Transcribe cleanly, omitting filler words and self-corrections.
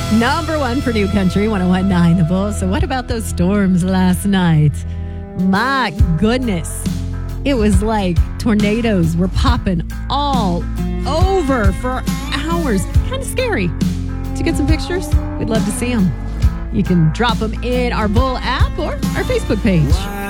Number one for New Country, 101.9 The Bull. So what about those storms last night? My goodness. It was like tornadoes were popping all over for hours. Kind of scary. Did you get some pictures? We'd love to see them. You can drop them in our Bull app or our Facebook page.